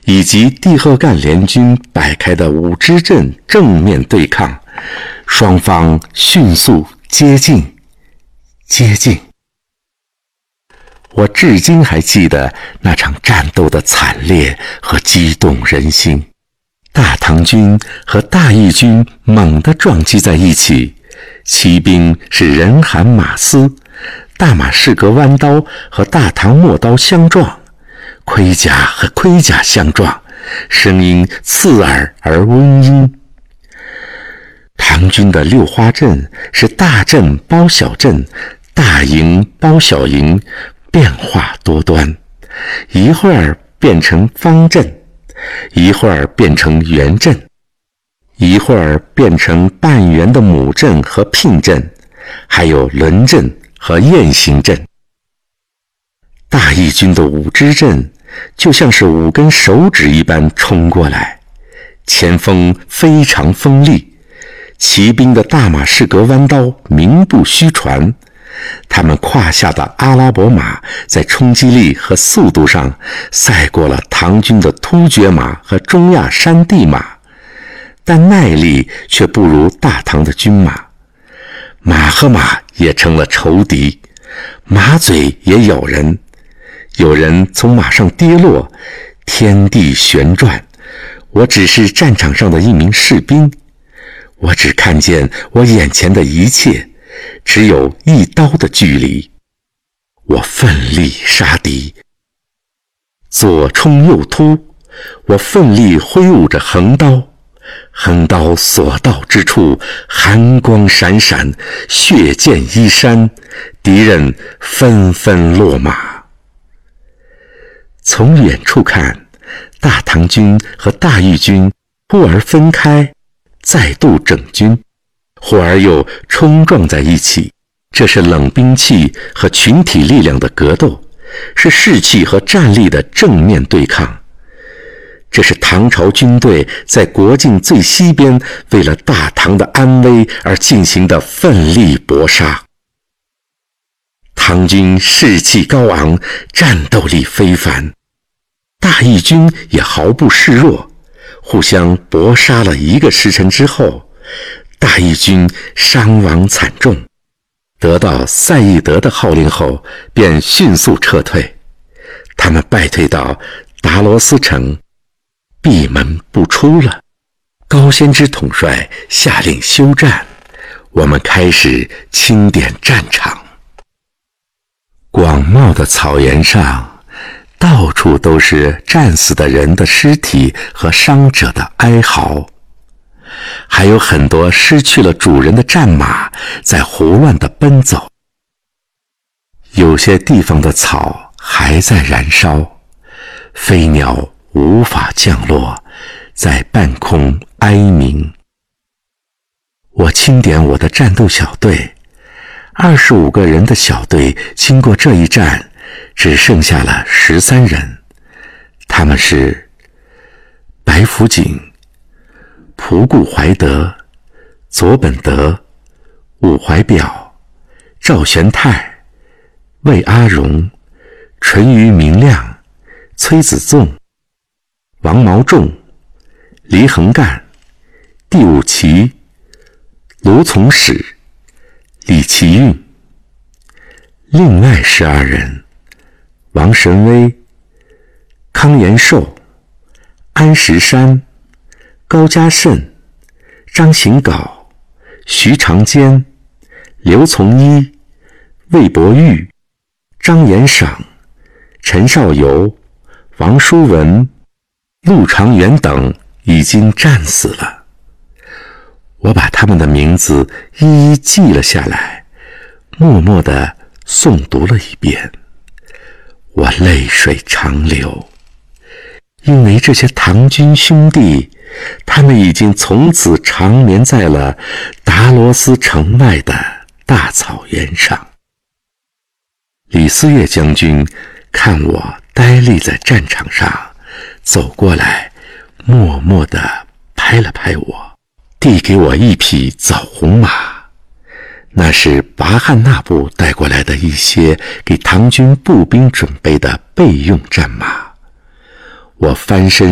以及蒂赫干联军摆开的5支阵正面对抗，双方迅速接近。我至今还记得那场战斗的惨烈和激动人心。大唐军和大义军猛地撞击在一起，骑兵是人喊马嘶，大马士革弯刀和大唐陌刀相撞，盔甲和盔甲相撞，声音刺耳而温阴。唐军的6花阵是大阵包小阵，大营包小营，变化多端，一会儿变成方阵，一会儿变成圆阵，一会儿变成半圆的母阵和聘阵，还有轮阵和雁行阵。大义军的5支阵就像是5根手指一般冲过来，前锋非常锋利，骑兵的大马士革弯刀名不虚传，他们胯下的阿拉伯马在冲击力和速度上赛过了唐军的突厥马和中亚山地马，但耐力却不如大唐的军马。马和马也成了仇敌，马嘴也咬人，有人从马上跌落，天地旋转。我只是战场上的一名士兵，我只看见我眼前的一切，只有1刀的距离。我奋力杀敌，左冲右突，我奋力挥舞着横刀，横刀所到之处，寒光闪闪，血溅衣衫，敌人纷纷落马。从远处看，大唐军和大义军忽而分开，再度整军，忽而又冲撞在一起。这是冷兵器和群体力量的格斗，是士气和战力的正面对抗。这是唐朝军队在国境最西边为了大唐的安危而进行的奋力搏杀。唐军士气高昂，战斗力非凡，大义军也毫不示弱，互相搏杀了1个时辰之后，大义军伤亡惨重，得到赛义德的号令后便迅速撤退。他们败退到达罗斯城，闭门不出了。高仙芝统帅下令休战，我们开始清点战场。广袤的草原上，到处都是战死的人的尸体和伤者的哀嚎，还有很多失去了主人的战马在胡乱地奔走。有些地方的草还在燃烧，飞鸟无法降落，在半空哀鸣。我清点我的战斗小队，25个人的小队经过这一战只剩下了13人，他们是白福景、仆固怀德、左本德、武怀表、赵玄泰、魏阿荣、淳于明亮、崔子纵、王毛仲、黎恒干、第五奇、卢从史、李奇运。另外12人，王神威、康延寿、安石山、高家慎、张行镐、徐长坚、刘从一、魏伯玉、张延赏、陈少游、王叔文、陆长元等已经战死了。我把他们的名字一一记了下来，默默地诵读了一遍。我泪水长流，因为这些唐军兄弟，他们已经从此长眠在了达罗斯城外的大草原上。李思悦将军看我呆立在战场上，走过来，默默地拍了拍我，递给我一匹枣红马，那是拔汉那部带过来的一些给唐军步兵准备的备用战马。我翻身